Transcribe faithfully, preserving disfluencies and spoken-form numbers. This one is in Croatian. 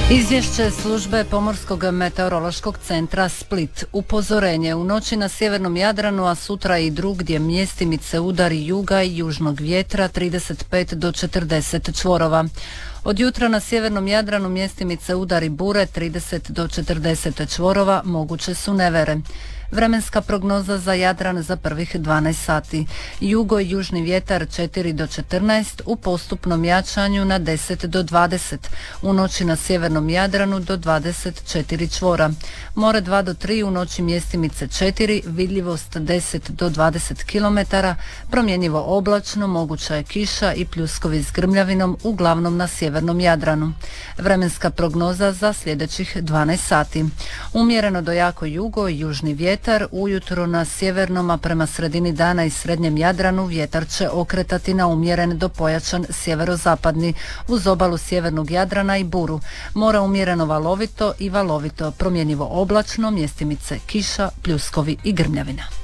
Izvješće službe Pomorskog meteorološkog centra Split. Upozorenje u noći na sjevernom Jadranu, a sutra i drugdje mjestimice udari juga i južnog vjetra trideset pet do četrdeset čvorova. Od jutra na sjevernom Jadranu mjestimice udari bure trideset do četrdeset čvorova, moguće su nevere. Vremenska prognoza za Jadran za prvih dvanaest sati. Jugo i južni vjetar četiri do četrnaest, u postupnom jačanju na deset do dvadeset. U noći na sjevernom Jadranu do dvadeset četiri čvora. More dva do tri, u noći mjestimice četiri, vidljivost deset do dvadeset kilometara, promjenjivo oblačno, moguća je kiša i pljuskovi s grmljavinom, uglavnom na sjevernom Jadranu. Vremenska prognoza za sljedećih dvanaest sati. Umjereno do jako jugo i južni vjetar. Ujutro na sjevernom, a prema sredini dana i srednjem Jadranu vjetar će okretati na umjeren do pojačan sjeverozapadni, uz obalu sjevernog Jadrana i buru. More umjereno valovito i valovito, promjenjivo oblačno, mjestimice kiša, pljuskovi i grmljavina.